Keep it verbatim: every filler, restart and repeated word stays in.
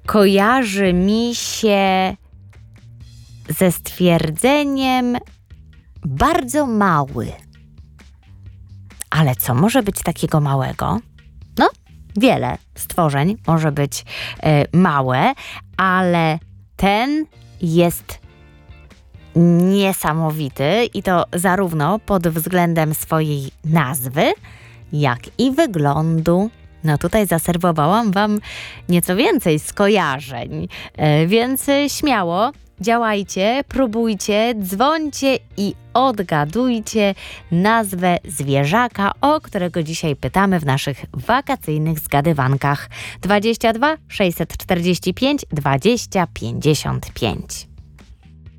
kojarzy mi się ze stwierdzeniem bardzo mały. Ale co może być takiego małego? No, wiele stworzeń może być y, małe, ale ten jest niesamowity i to zarówno pod względem swojej nazwy, jak i wyglądu. No tutaj zaserwowałam Wam nieco więcej skojarzeń, y, więc śmiało działajcie, próbujcie, dzwońcie i odgadujcie nazwę zwierzaka, o którego dzisiaj pytamy w naszych wakacyjnych zgadywankach. dwadzieścia dwa sześćset czterdzieści pięć dwadzieścia pięćdziesiąt pięć.